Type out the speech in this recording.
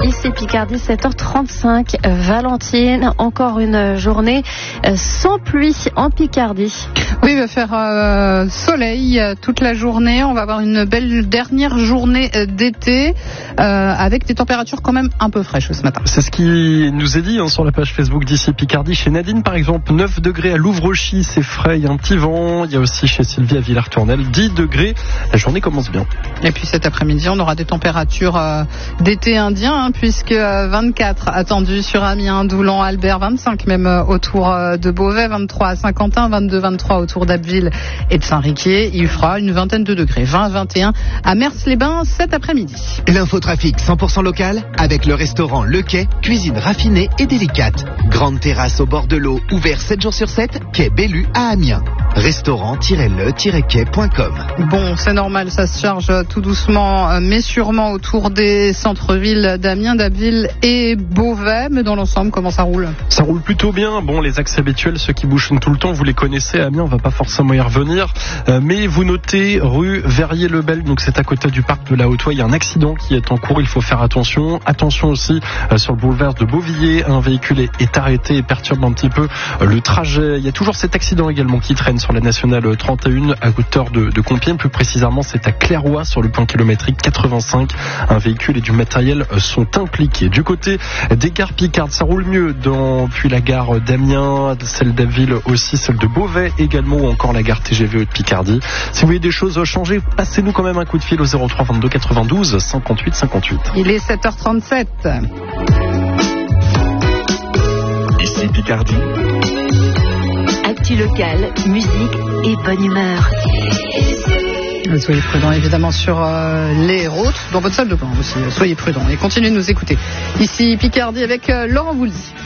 Ici Picardie, 7h35. Valentine, encore une journée sans pluie en Picardie. Oui, il va faire soleil toute la journée. On va avoir une belle dernière journée d'été avec des températures quand même un peu fraîches ce matin. C'est ce qui nous est dit sur la page Facebook d'ici Picardie. Chez Nadine, par exemple, 9 degrés à Louvrechy, c'est frais, il y a un petit vent. Il y a aussi chez Sylvie à Villers-Tournelle, 10 degrés. La journée commence bien. Et puis cet après-midi, on aura des températures d'été indien, puisque 24 attendus sur Amiens, Doulan, Albert, 25 même autour de Beauvais, 23 à Saint-Quentin, 22, 23 autour d'Abbeville et de Saint-Riquier. Il fera une vingtaine de degrés, 20 à 21 à Mers-les-Bains cet après-midi. L'infotrafic 100% local avec le restaurant Le Quai, cuisine raffinée et délicate. Grande terrasse au bord de l'eau, ouvert 7 jours sur 7, quai Bellu à Amiens. Restaurant-le-quai.com. Bon, c'est normal, ça se charge tout doucement, mais sûrement autour des centres-villes d'Amiens, d'Abbeville et Beauvais. Mais dans l'ensemble, comment ça roule ? Ça roule plutôt bien. Bon, les axes habituels, ceux qui bouchonnent tout le temps, vous les connaissez. À Amiens, on va pas forcément y revenir. Mais vous notez rue Verrier-le-Bel, donc c'est à côté du parc de la Haute-Oie. Il y a un accident qui est en cours, il faut faire attention. Attention aussi sur le boulevard de Beauvilliers, un véhicule est arrêté et perturbe un petit peu le trajet. Il y a toujours cet accident également qui traîne sur la nationale 31 à hauteur de Compiègne. Plus précisément, c'est à Clairoy sur le point kilométrique 85. Un véhicule et du matériel sont impliqués. Du côté des gares Picardes, ça roule mieux depuis la gare d'Amiens, celle d'Abbeville aussi, celle de Beauvais également, ou encore la gare TGV de Picardie. Si vous voyez des choses changer, passez-nous quand même un coup de fil au 03 22 92 58 58. Il est 7h37. Ici Picardie. Actu local, musique et bonne humeur. Soyez prudents évidemment sur les routes, dans votre salle de bain aussi. Soyez prudents et continuez de nous écouter. Ici Picardie avec Laurent Voulzy.